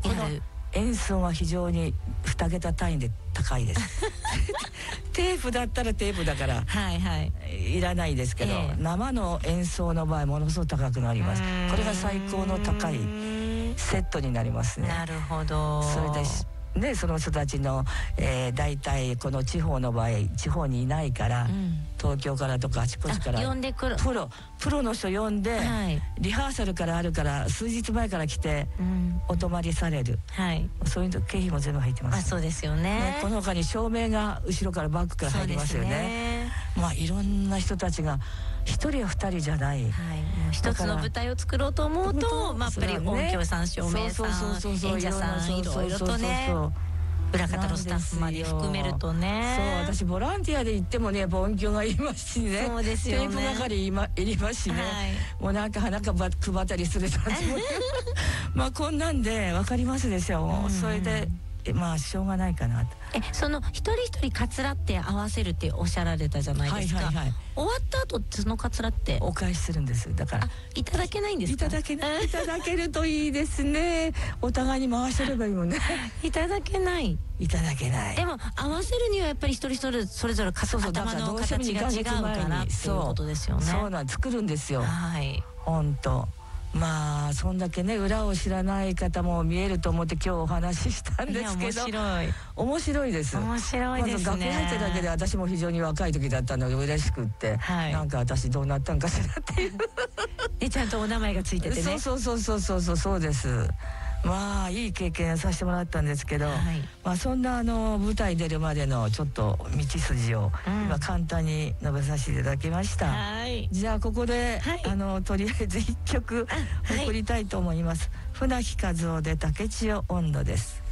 この演奏は非常に2桁単位で高いですテープだったらテープだからいらないですけど、生の演奏の場合ものすごく高くなります。これが最高の高いセットになりますね。 なるほど。 それですね、その人たちの、大体この地方の場合地方にいないから、東京からとかあちこちから呼んでくるプロの人呼んで、リハーサルからあるから数日前から来て、お泊まりされる、そういう経費も全部入ってます、 そうですよね。 この他に照明が後ろからバックから入りますよね。いろんな人たちが一人や二人じゃない、 一つの舞台を作ろうと思うと、やっぱり音響さん、照明さん、演者さん、いろいろとね、裏方のスタッフまで含めるとね。 そう、私ボランティアで行ってもね、音響がいますしね、 そうですよね、 テープ係いりますしね、もうなんか花束配ったりする人たちもこんなんで分かりますでしょ。それでしょうがないかなと。 その一人一人カツラって合わせるっておっしゃられたじゃないですか。終わった後そのカツラってお返しするんです。だからいただけないんですか。いただけるといいですね。お互いに回してればいいもんね。 いただけない。でも合わせるにはやっぱり一人一人それぞれ頭の形が違うからっていうことですよね。 そうなん、作るんですよ。本当。そんだけね、裏を知らない方も見えると思って今日お話ししたんですけど、面白いです。 面白いですね。 楽屋入ってだけで私も非常に若い時だったので嬉しくって、なんか私どうなったんかしらっていうちゃんとお名前がついててね。 そうです。いい経験させてもらったんですけど、そんな舞台出るまでのちょっと道筋を今簡単に述べさせていただきました。じゃあここでとりあえず1曲送りたいと思います。船木和夫で竹千代音頭です。